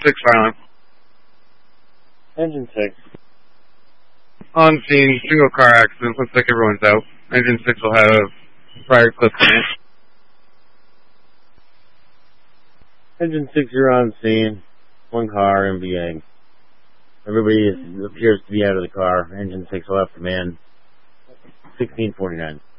6 violent. Engine 6. On scene, single car accident. Looks like everyone's out. Engine 6 will have prior clips in it. Engine 6, you're on scene. 1 car, MVA. Everybody appears to be out of the car. Engine 6 will have command. 1649.